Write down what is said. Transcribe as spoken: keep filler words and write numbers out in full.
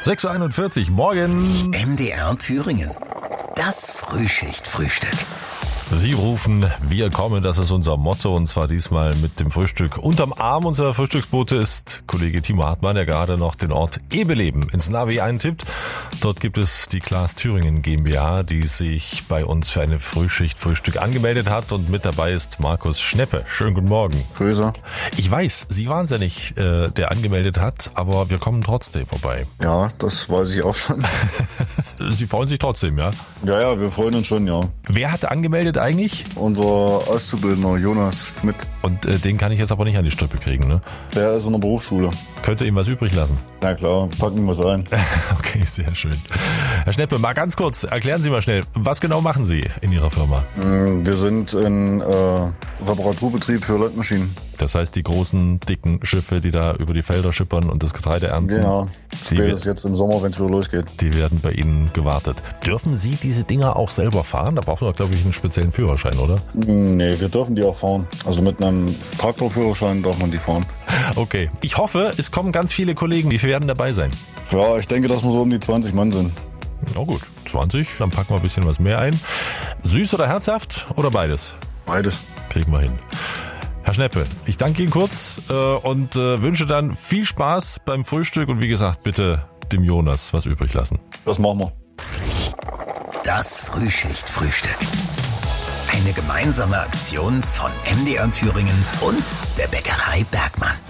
sechs Uhr einundvierzig, morgen. M D R Thüringen. Das Frühschicht-Frühstück. Sie rufen, wir kommen, das ist unser Motto, und zwar diesmal mit dem Frühstück unterm Arm. Unser Frühstücksbote ist Kollege Timo Hartmann, der gerade noch den Ort Ebeleben ins Navi eintippt. Dort gibt es die Klaas Thüringen GmbH, die sich bei uns für eine Frühschicht-Frühstück angemeldet hat, und mit dabei ist Markus Schneppe. Schönen guten Morgen. Grüße. Ich weiß, Sie waren es ja nicht, äh, der angemeldet hat, aber wir kommen trotzdem vorbei. Ja, das weiß ich auch schon. Sie freuen sich trotzdem, ja? Ja, ja, wir freuen uns schon, ja. Wer hatte angemeldet eigentlich? Unser Auszubildender Jonas Schmidt. Und äh, den kann ich jetzt aber nicht an die Strippe kriegen, ne? Der ist in der Berufsschule. Könnte ihm was übrig lassen? Na klar, packen wir was ein. Okay, sehr schön. Herr Schneppe, mal ganz kurz, erklären Sie mal schnell, was genau machen Sie in Ihrer Firma? Wir sind ein äh, Reparaturbetrieb für Landmaschinen. Das heißt, die großen, dicken Schiffe, die da über die Felder schippern und das Getreide ernten. Genau. Die, Spätestens jetzt im Sommer, wenn es wieder losgeht. Die werden bei Ihnen gewartet. Dürfen Sie diese Dinger auch selber fahren? Da braucht man, glaube ich, einen speziellen Führerschein, oder? Nee, wir dürfen die auch fahren. Also mit einem Traktorführerschein darf man die fahren. Okay. Ich hoffe, es kommen ganz viele Kollegen, die werden dabei sein. Ja, ich denke, dass wir so um die zwanzig Mann sind. Na gut, zwanzig, dann packen wir ein bisschen was mehr ein. Süß oder herzhaft oder beides? Beides. Kriegen wir hin. Herr Schneppe, ich danke Ihnen kurz äh, und äh, wünsche dann viel Spaß beim Frühstück und wie gesagt, bitte dem Jonas was übrig lassen. Das machen wir. Das Frühschicht-Frühstück. Eine gemeinsame Aktion von M D R Thüringen und der Bäckerei Bergmann.